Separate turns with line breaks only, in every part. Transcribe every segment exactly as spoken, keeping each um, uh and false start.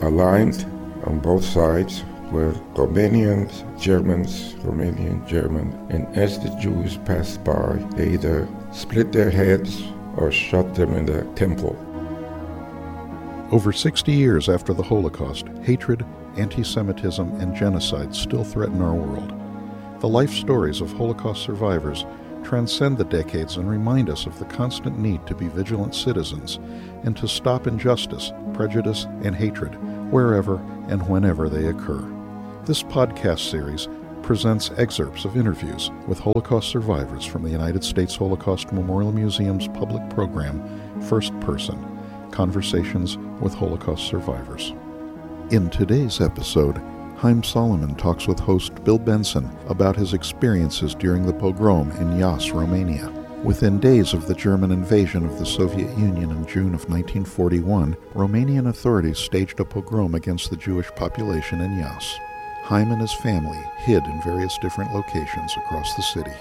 aligned on both sides were Romanians, Germans, Romanian, German, and as the Jews passed by, they either split their heads or shot them in the temple.
Over sixty years after the Holocaust, hatred, anti-Semitism, and genocide still threaten our world. The life stories of Holocaust survivors transcend the decades and remind us of the constant need to be vigilant citizens and to stop injustice, prejudice, and hatred wherever and whenever they occur. This podcast series presents excerpts of interviews with Holocaust survivors from the United States Holocaust Memorial Museum's public program, First Person, Conversations with Holocaust Survivors. In today's episode, Haim Solomon talks with host Bill Benson about his experiences during the pogrom in Ias, Romania. Within days of the German invasion of the Soviet Union in June of nineteen forty-one, Romanian authorities staged a pogrom against the Jewish population in Ias. Haim and his family hid in various different locations across the city.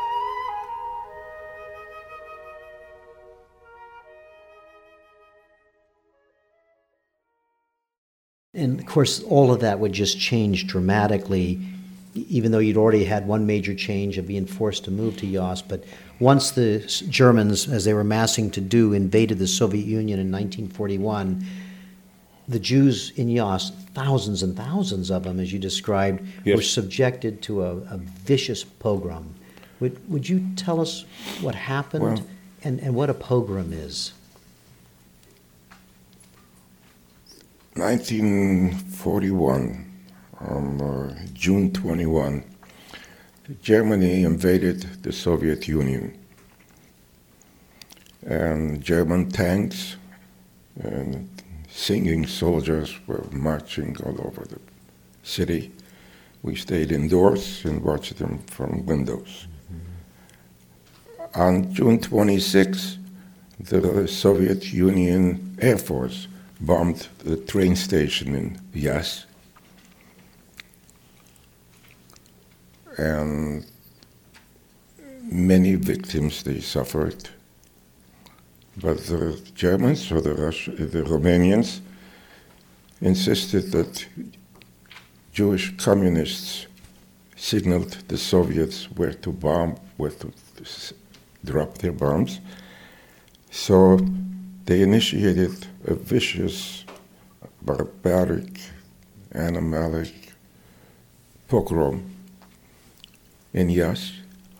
And of course, all of that would just change dramatically, even though you'd already had one major change of being forced to move to Ias. But once the Germans, as they were massing to do, invaded the Soviet Union in nineteen forty-one, the Jews in Ias, thousands and thousands of them, as you described, yes, were subjected to a, a vicious pogrom. Would, would you tell us what happened well, and, and what a pogrom is?
nineteen forty-one, on uh, June twenty-first, Germany invaded the Soviet Union. And German tanks and singing soldiers were marching all over the city. We stayed indoors and watched them from windows. Mm-hmm. On June twenty-sixth, the Soviet Union Air Force bombed the train station in Ias. And many victims they suffered. But the Germans or the Rus- the Romanians insisted that Jewish communists signaled the Soviets where to bomb, where to s- drop their bombs. So they initiated a vicious, barbaric, animalic pogrom in Ias,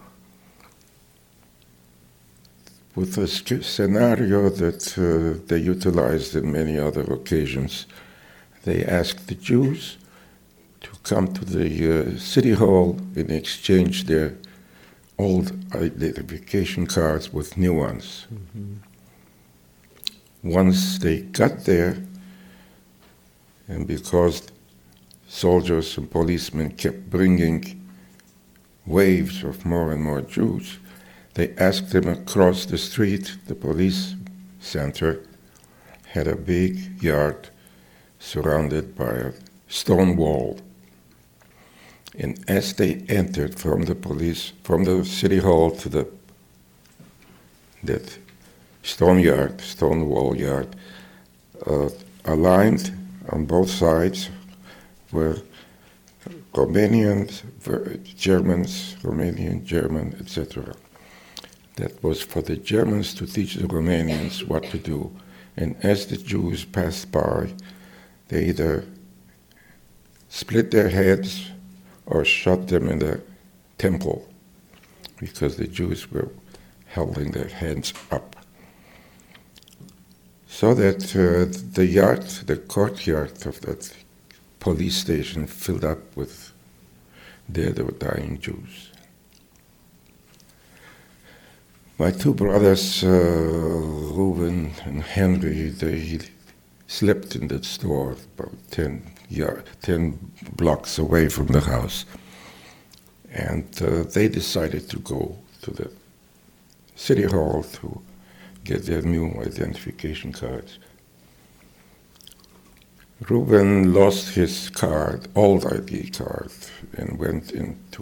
with a sc- scenario that uh, they utilized in many other occasions. They asked the Jews to come to the uh, city hall and exchange their old identification cards with new ones. Mm-hmm. Once they got there, and because soldiers and policemen kept bringing waves of more and more Jews, they asked them across the street. The police center had a big yard surrounded by a stone wall. And as they entered from the police, from the city hall to the that stone yard, stone wall yard, uh, aligned on both sides were Romanians, Germans, Romanian, German, et cetera. That was for the Germans to teach the Romanians what to do. And as the Jews passed by, they either split their heads or shot them in the temple, because the Jews were holding their hands up. So that uh, the yard, the courtyard of that police station filled up with dead or dying Jews. My two brothers, uh, Reuben and Henry, they slept in that store about ten, yard, ten blocks away from the house. And uh, they decided to go to the city hall to get their new identification cards. Reuben lost his card, old I D card, and went into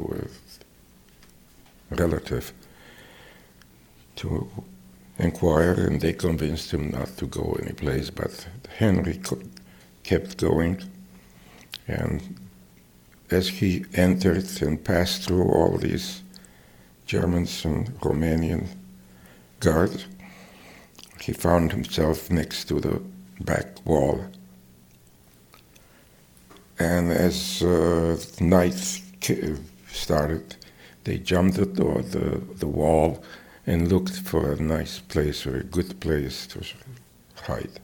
a relative to inquire, and they convinced him not to go anyplace. But Henry could, kept going. And as he entered and passed through all these Germans and Romanian guards, he found himself next to the back wall. And as uh, night started, they jumped the door, the, the wall, and looked for a nice place or a good place to hide.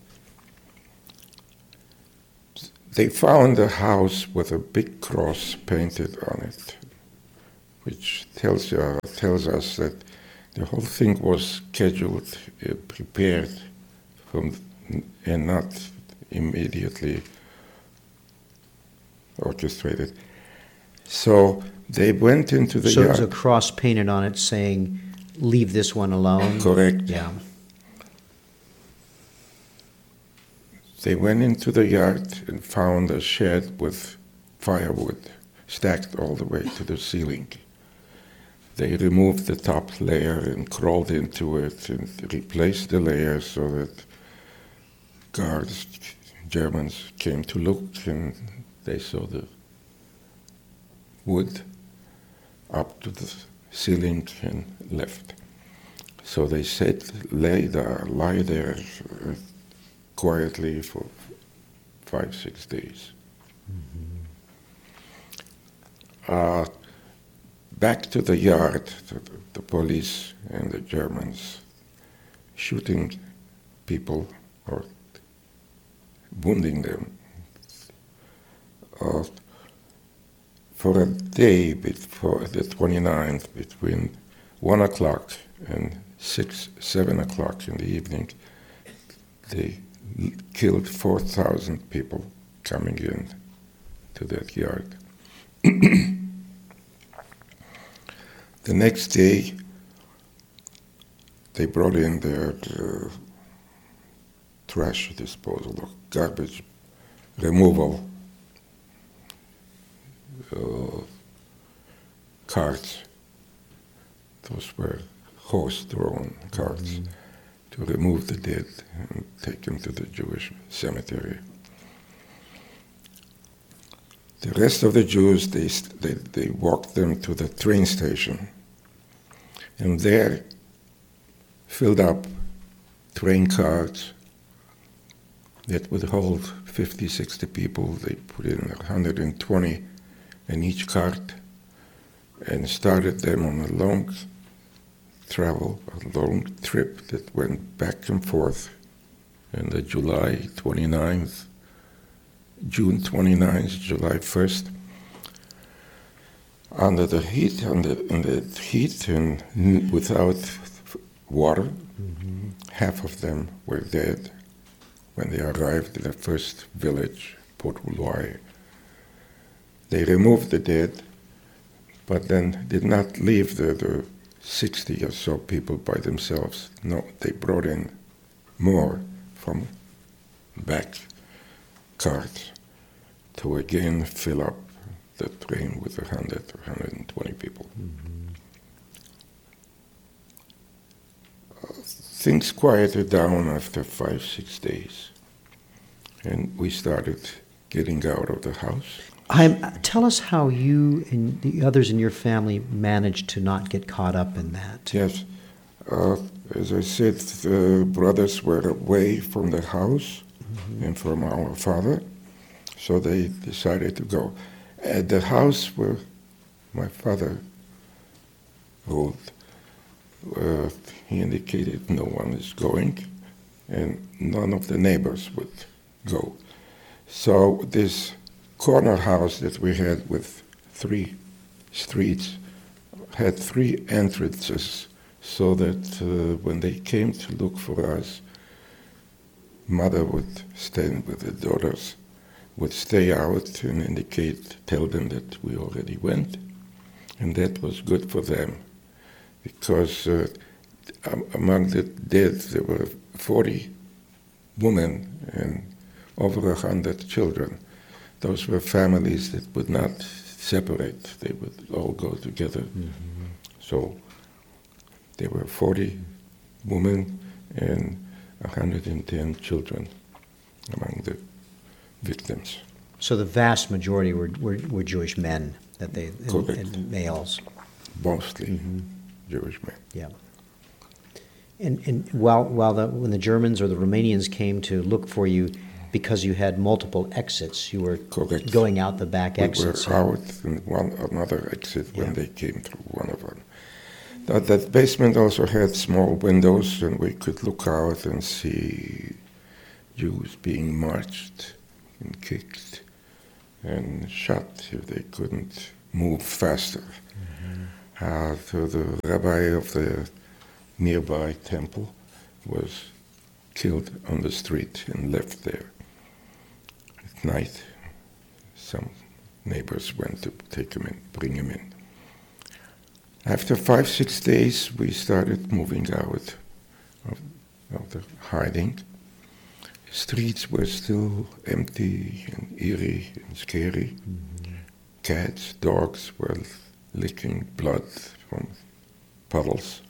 They found a house with a big cross painted on it, which tells you, tells us that the whole thing was scheduled, uh, prepared, from, and not immediately orchestrated. So they went into the
So
yard.
there's a cross painted on it saying, "Leave this one alone."
Correct.
Yeah.
They went into the yard and found a shed with firewood stacked all the way to the ceiling. They removed the top layer and crawled into it and replaced the layer so that guards, Germans, came to look and they saw the wood up to the ceiling and left. So they said, lay there, lie there uh, quietly for five, six days. Mm-hmm. Uh, back to the yard, the, the police and the Germans shooting people or wounding them. Uh, for a day before the twenty-ninth, between one o'clock and six, seven o'clock in the evening, they l- killed four thousand people coming in to that yard. The next day, they brought in their uh, trash disposal, or garbage removal uh, carts. Those were horse-drawn carts mm-hmm. to remove the dead and take them to the Jewish cemetery. The rest of the Jews, they, they, they walked them to the train station, and there filled up train cars that would hold fifty, sixty people. They put in one hundred twenty in each cart and started them on a long travel, a long trip that went back and forth. And the July twenty-ninth, June twenty-ninth, July first, under the heat, under in the heat and n- without f- water, mm-hmm. half of them were dead when they arrived in the first village, Port Uluai. They removed the dead, but then did not leave the, the sixty or so people by themselves. No, they brought in more from back carts to again fill up the train with one hundred or one hundred twenty people. Mm-hmm. Uh, things quieted down after five, six days, and we started getting out of the house.
I'm, tell us how you and the others in your family managed to not get caught up in that.
Yes. Uh, as I said, the brothers were away from the house mm-hmm. and from our father, so they decided to go. At the house where my father ruled, uh, he indicated no one is going, and none of the neighbors would go. So this corner house that we had with three streets had three entrances, so that uh, when they came to look for us, mother would stand with the daughters, would stay out and indicate, tell them that we already went, and that was good for them, because uh, among the dead there were forty women and over a hundred children. Those were families that would not separate. They would all go together. Mm-hmm. So there were forty women and one hundred ten children among the victims.
So the vast majority were, were, were Jewish men, that they and,
Correct.
and males.
Mostly Jewish men.
Yeah. And and while while the when the Germans or the Romanians came to look for you, because you had multiple exits, you were
Correct.
going out the back
We
exits.
were out in one another exit when
Yeah.
they came through one of them. That, that basement also had small windows, and we could look out and see Jews being marched and kicked and shot if they couldn't move faster. Uh, so the rabbi of the nearby temple was killed on the street and left there. At night, some neighbors went to take him in, bring him in. After five, six days, we started moving out of, of the hiding. Streets were still empty and eerie and scary. Cats, dogs were licking blood from puddles.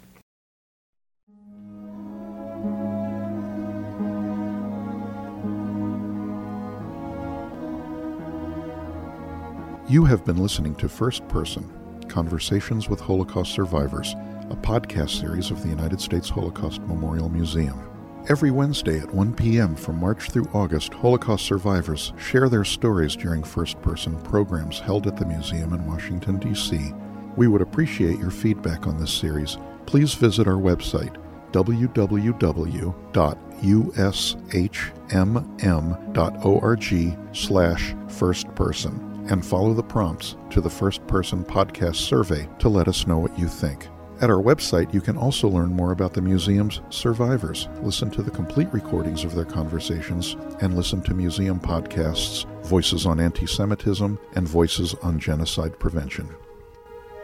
You have been listening to First Person, Conversations with Holocaust Survivors, a podcast series of the United States Holocaust Memorial Museum. Every Wednesday at one p.m. from March through August, Holocaust survivors share their stories during first-person programs held at the museum in Washington, D C We would appreciate your feedback on this series. Please visit our website, w w w dot u s h m m dot org slash firstperson, and follow the prompts to the First Person Podcast survey to let us know what you think. At our website, you can also learn more about the museum's survivors, listen to the complete recordings of their conversations, and listen to museum podcasts, Voices on Anti-Semitism and Voices on Genocide Prevention.